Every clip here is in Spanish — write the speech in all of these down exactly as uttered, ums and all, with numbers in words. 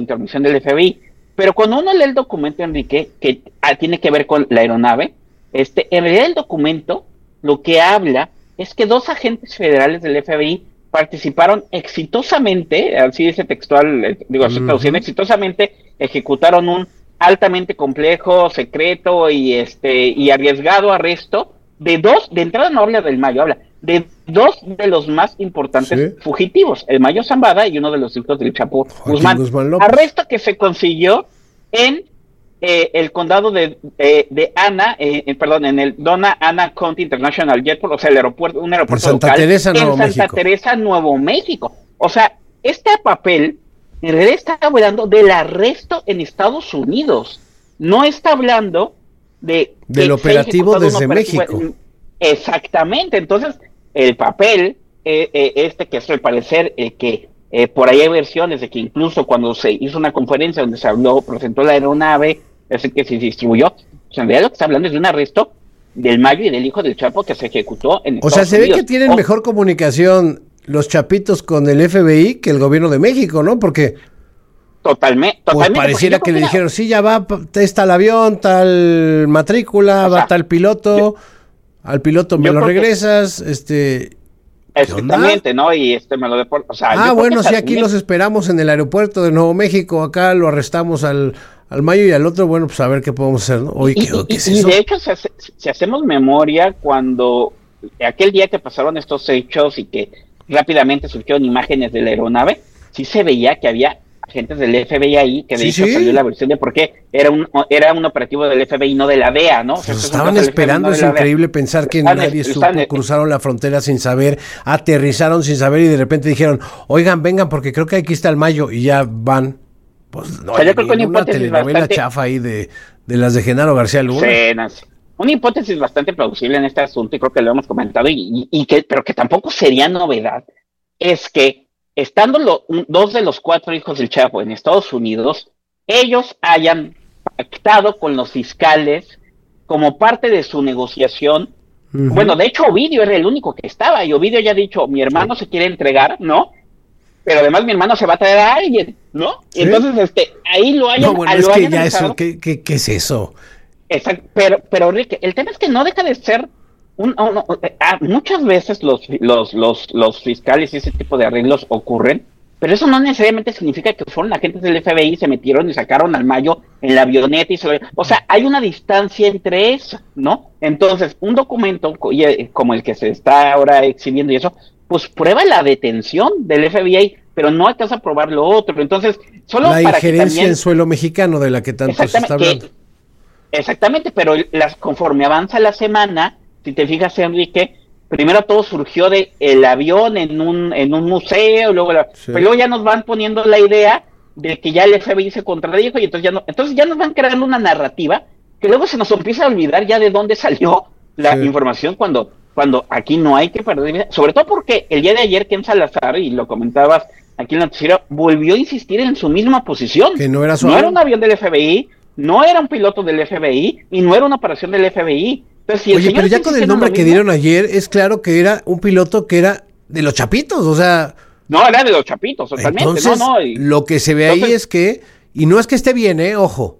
intervención del F B I. Pero cuando uno lee el documento, Enrique, que ah, tiene que ver con la aeronave, este, en realidad el documento lo que habla es que dos agentes federales del F B I participaron exitosamente, así dice textual, eh, digo, así traduciendo, exitosamente ejecutaron un altamente complejo, secreto y este y arriesgado arresto de dos, de entrada no habla del Mayo, habla de dos de los más importantes sí. fugitivos, el Mayo Zambada y uno de los hijos del Chapo Guzmán. Guzmán arresto que se consiguió en eh, el condado de, de, de Ana, eh, perdón, en el Donna Ana County International Airport, o sea, el aeropuerto, un aeropuerto en Santa local, Teresa, Nuevo en Santa México. Teresa, Nuevo México. O sea, este papel en realidad está hablando del arresto en Estados Unidos, no está hablando de del operativo desde operativo, México. Exactamente, entonces el papel, eh, eh, este que es al parecer eh, que eh, por ahí hay versiones de que incluso cuando se hizo una conferencia donde se habló, presentó la aeronave, es el que se distribuyó, pues en realidad lo que está hablando es de un arresto del Mayo y del hijo del Chapo que se ejecutó en Estados Unidos. O sea, se Unidos. ve que tienen o... mejor comunicación los chapitos con el F B I que el gobierno de México, ¿no? Porque totalmente, pues totalmente pareciera que le era... dijeron, sí, ya va, está el avión, tal matrícula, o sea, va tal piloto, yo, al piloto me lo regresas, que... este... Exactamente, ¿no? Y este me lo deporta, o sea, ah, bueno, sí, aquí los esperamos en el aeropuerto de Nuevo México, acá lo arrestamos al, al Mayo y al otro, bueno, pues a ver qué podemos hacer, ¿no? Oye, y, ¿qué, y, ¿qué es y eso? de hecho, si, hace, si hacemos memoria, cuando aquel día que pasaron estos hechos y que rápidamente surgieron imágenes de la aeronave, sí se veía que había agentes del F B I ahí, que de sí, hecho sí. salió la versión de por qué era un era un operativo del F B I, no de la D E A, ¿no? O sea, pues estaban esperando, es increíble pensar que están, nadie supo, están, cruzaron la frontera sin saber, aterrizaron sin saber y de repente dijeron, oigan, vengan porque creo que aquí está el Mayo y ya van. Pues no, o sea, yo creo que una, una telenovela bastante... chafa ahí de, de las de Genaro García Luna. Sí, una hipótesis bastante plausible en este asunto y creo que lo hemos comentado y, y, y que, pero que tampoco sería novedad, es que estando lo, un, dos de los cuatro hijos del Chapo en Estados Unidos, ellos hayan pactado con los fiscales como parte de su negociación. Uh-huh. Bueno, de hecho Ovidio era el único que estaba y Ovidio ya ha dicho, mi hermano sí. se quiere entregar, ¿no? Pero además mi hermano se va a traer a alguien, ¿no? ¿Sí? Entonces, este, ahí lo hayan... No, bueno, lo es que hayan ya usado. eso, ¿qué, qué, ¿qué es eso? Exacto, pero, pero Enrique, el tema es que no deja de ser un, un, un, ah, muchas veces los, los, los, los fiscales y ese tipo de arreglos ocurren, pero eso no necesariamente significa que fueron agentes del F B I, se metieron y sacaron al Mayo en la avioneta y se lo... O sea, hay una distancia entre eso, ¿no? Entonces, un documento como el que se está ahora exhibiendo y eso, pues prueba la detención del F B I, pero no alcanza a probar lo otro. Entonces, solo la para injerencia que también... en suelo mexicano de la que tanto se está hablando. Que, exactamente, pero las, conforme avanza la semana, si te fijas, Enrique, primero todo surgió de el avión en un en un museo, luego la, sí. pero luego ya nos van poniendo la idea de que ya el F B I se contradijo y entonces ya no, entonces ya nos van creando una narrativa que luego se nos empieza a olvidar ya de dónde salió la sí. información cuando cuando aquí no hay que perder, sobre todo porque el día de ayer Ken Salazar, y lo comentabas aquí en la noticiero, volvió a insistir en su misma posición, que no era su no era un avión del F B I, no era un piloto del F B I y no era una operación del F B I. Entonces, si oye, pero ya con el nombre que mismo, dieron ayer, es claro que era un piloto que era de los Chapitos, o sea... No, era de los Chapitos, totalmente. Entonces, no, no, y, lo que se ve entonces, ahí es que, y no es que esté bien, eh, ojo,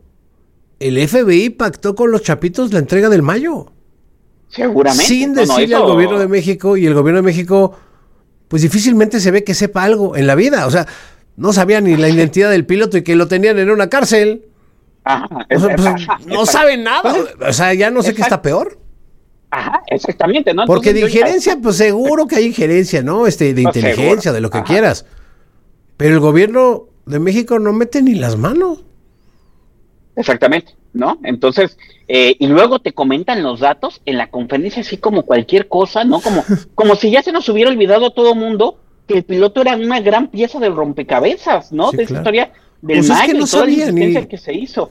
el F B I pactó con los Chapitos la entrega del Mayo. Seguramente. Sin decirle no, no, eso... al gobierno de México, y el gobierno de México, pues difícilmente se ve que sepa algo en la vida, o sea, no sabía ni la identidad del piloto y que lo tenían en una cárcel. Ajá, o sea, pues, ajá, no saben nada, o sea, ya no sé exacto. qué está peor. Ajá, exactamente, ¿no? Porque Entonces, de injerencia, ya... pues seguro que hay injerencia, ¿no? Este, de no, inteligencia, seguro. de lo que ajá. quieras. Pero el gobierno de México no mete ni las manos. Exactamente, ¿no? Entonces, eh, y luego te comentan los datos en la conferencia así como cualquier cosa, ¿no? Como, como si ya se nos hubiera olvidado a todo mundo que el piloto era una gran pieza del rompecabezas, ¿no? Sí, de claro. esa historia del pues Mayo es que no y toda la sabía, insistencia ni... que se hizo.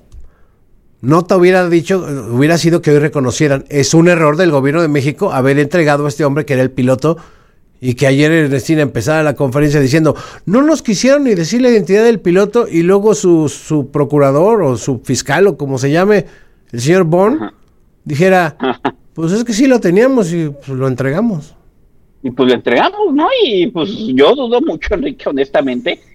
No te hubiera dicho, hubiera sido que hoy reconocieran, es un error del gobierno de México haber entregado a este hombre que era el piloto y que ayer Ernestina empezara la conferencia diciendo, no nos quisieron ni decir la identidad del piloto y luego su, su procurador o su fiscal o como se llame, el señor Bond, ajá. dijera, pues es que sí lo teníamos y pues lo entregamos. Y pues lo entregamos, ¿no? Y pues yo dudo mucho, Enrique, honestamente,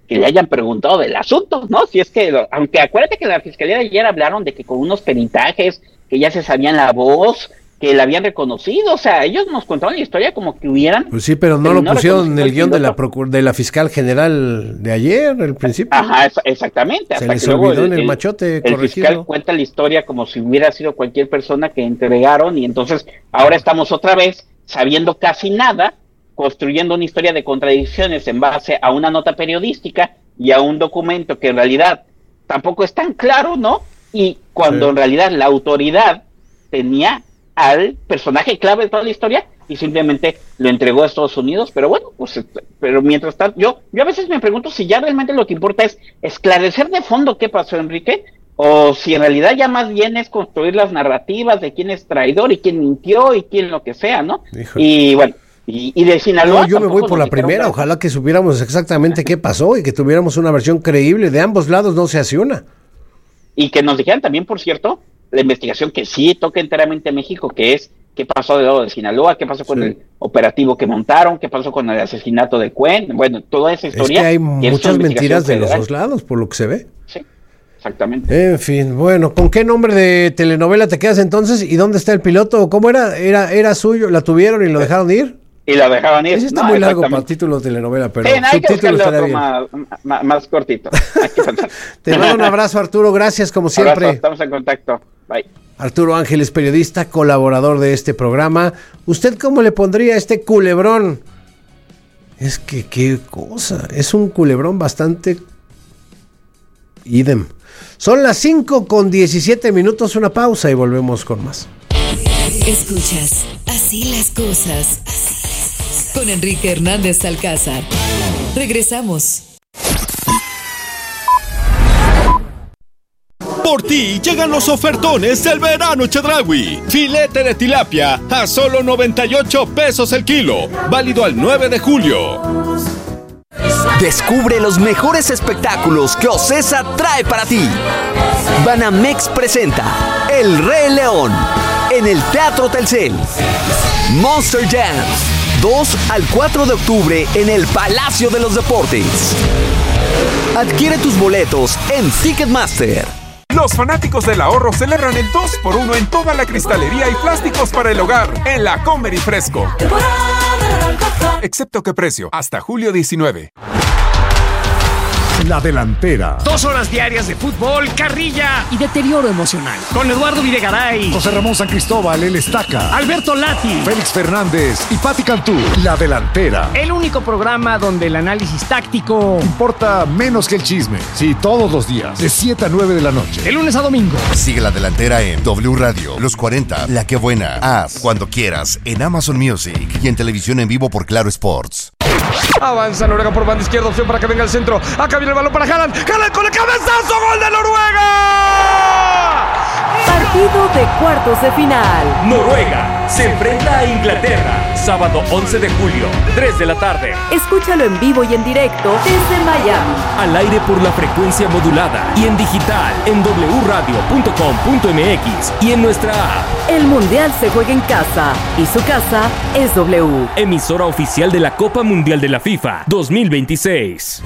que le hayan preguntado del asunto, ¿no? Si es que, aunque acuérdate que la Fiscalía de ayer hablaron de que con unos peritajes, que ya se sabían la voz, que la habían reconocido, o sea, ellos nos contaron la historia como que hubieran... Pues sí, pero no lo pusieron en el guión de la procur- de la fiscal general de ayer, al principio. Ajá, es, exactamente. Se hasta les que olvidó luego en el, el machote el corregido. fiscal cuenta la historia como si hubiera sido cualquier persona que entregaron, y entonces ahora estamos otra vez sabiendo casi nada, construyendo una historia de contradicciones en base a una nota periodística y a un documento que en realidad tampoco es tan claro, ¿no? Y cuando sí. en realidad la autoridad tenía al personaje clave de toda la historia y simplemente lo entregó a Estados Unidos, pero bueno, pues, pero mientras tanto, yo, yo a veces me pregunto si ya realmente lo que importa es esclarecer de fondo qué pasó, Enrique, o si en realidad ya más bien es construir las narrativas de quién es traidor y quién mintió y quién lo que sea, ¿no? Híjole. Y bueno, y, y de Sinaloa... No, yo me voy por la primera, nada. Ojalá que supiéramos exactamente qué pasó y que tuviéramos una versión creíble, de ambos lados no se hace una. Y que nos dijeran también, por cierto, la investigación que sí toca enteramente a México, que es qué pasó del lado de Sinaloa, qué pasó con sí. el operativo que montaron, qué pasó con el asesinato de Cuen, bueno, toda esa historia. Es que hay muchas mentiras de los dos lados, por lo que se ve. Sí, exactamente. En fin, bueno, ¿con qué nombre de telenovela te quedas entonces? ¿Y dónde está el piloto? ¿Cómo era? ¿Era, era suyo? ¿La tuvieron y lo dejaron ir? Y la dejaron ir. Ese está no, muy largo para título de telenovela, pero sí, no, hay que buscarle otro más, más, más cortito. Te mando un abrazo, Arturo, gracias como siempre. Abrazo, estamos en contacto. Bye. Arturo Ángeles, periodista, colaborador de este programa. ¿Usted cómo le pondría a este culebrón? Es que qué cosa, es un culebrón bastante idem. Son las cinco con diecisiete minutos, una pausa y volvemos con más. Escuchas, así las cosas, con Enrique Hernández Alcázar. Regresamos. Por ti llegan los ofertones del verano Chedraui. Filete de tilapia a solo noventa y ocho pesos el kilo. Válido al nueve de julio. Descubre los mejores espectáculos que Ocesa trae para ti. Banamex presenta El Rey León en el Teatro Telcel. Monster Jam, dos al cuatro de octubre en el Palacio de los Deportes. Adquiere tus boletos en Ticketmaster. Los fanáticos del ahorro celebran el dos por uno en toda la cristalería y plásticos para el hogar en la Comer y Fresco. Excepto que precio, hasta julio diecinueve. La Delantera. Dos horas diarias de fútbol, carrilla y deterioro emocional. Con Eduardo Videgaray, José Ramón San Cristóbal, el Estaca, Alberto Lati, Félix Fernández y Pati Cantú. La Delantera. El único programa donde el análisis táctico importa menos que el chisme. Sí, todos los días, de siete a nueve de la noche. De lunes a domingo. Sigue La Delantera en W Radio, Los cuarenta, La Que Buena, Haz, Cuando Quieras, en Amazon Music y en televisión en vivo por Claro Sports. Avanza Noruega por banda izquierda, opción para que venga el centro. Acá viene el balón para Haaland. Haaland con el cabezazo, gol de Noruega. Partido de cuartos de final. Noruega se enfrenta a Inglaterra. Sábado once de julio, tres de la tarde. Escúchalo en vivo y en directo desde Miami. Al aire por la frecuencia modulada y en digital en doble u radio punto com punto m x y en nuestra app. El Mundial se juega en casa y su casa es W. Emisora oficial de la Copa Mundial de la FIFA dos mil veintiséis.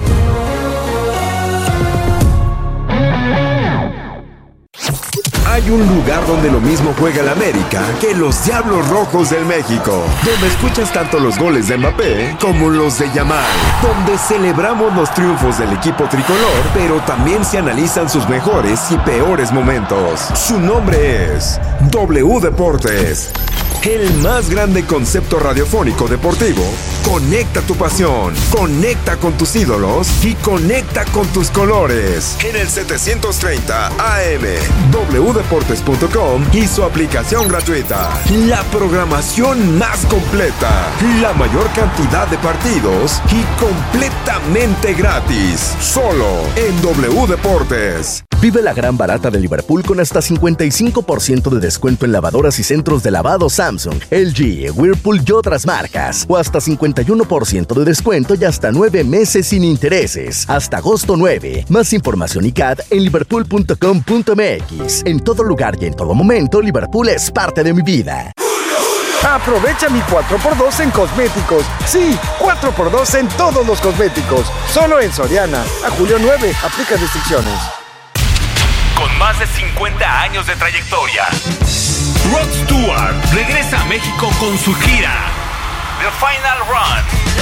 Hay un lugar donde lo mismo juega el América que los Diablos Rojos del México, donde escuchas tanto los goles de Mbappé como los de Yamal, donde celebramos los triunfos del equipo tricolor, pero también se analizan sus mejores y peores momentos. Su nombre es W Deportes, el más grande concepto radiofónico deportivo. Conecta tu pasión, conecta con tus ídolos y conecta con tus colores. En el setecientos treinta A M, w deportes punto com y su aplicación gratuita. La programación más completa, la mayor cantidad de partidos y completamente gratis. Solo en W Deportes. Vive la gran barata de Liverpool con hasta cincuenta y cinco por ciento de descuento en lavadoras y centros de lavado Samsung, L G, Whirlpool y otras marcas. O hasta cincuenta y uno por ciento de descuento y hasta nueve meses sin intereses. Hasta agosto nueve. Más información y C A D en liverpool punto com punto m x. En todo lugar y en todo momento, Liverpool es parte de mi vida. Aprovecha mi cuatro por dos en cosméticos. Sí, cuatro por dos en todos los cosméticos. Solo en Soriana. A julio nueve. Aplica restricciones. Con más de cincuenta años de trayectoria, Rod Stewart regresa a México con su gira The Final Run.